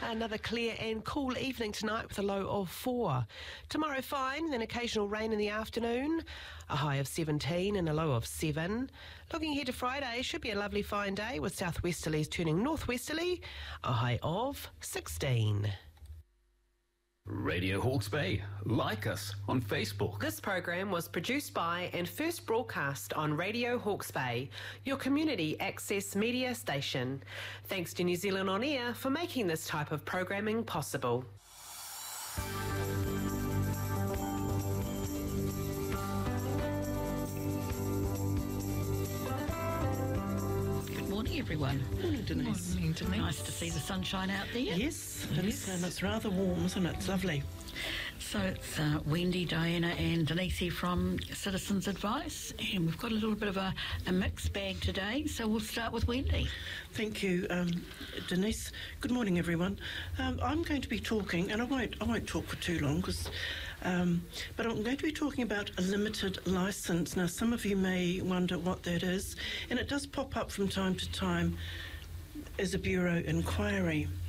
Another clear and cool evening tonight with a low of 4. Tomorrow fine, then occasional rain in the afternoon. A high of 17 and a low of 7. Looking ahead to Friday, should be a lovely fine day with southwesterlies turning northwesterly. A high of 16. Radio Hawke's Bay. Like us on Facebook. This program was produced by and first broadcast on Radio Hawke's Bay, your community access media station. Thanks to New Zealand On Air for making this type of programming possible. Good morning, everyone. Morning, Denise. Morning, Denise. Nice to see the sunshine out there. Yes, it is, and it's rather warm, isn't it? It's lovely. So it's Wendy, Diana and Denise here from Citizens Advice, and we've got a little bit of a mixed bag today, so we'll start with Wendy. Thank you, Denise. Good morning, everyone. I'm going to be talking, and I won't talk for too long, but I'm going to be talking about a limited licence. Now, some of you may wonder what that is, and it does pop up from time to time as a bureau inquiry.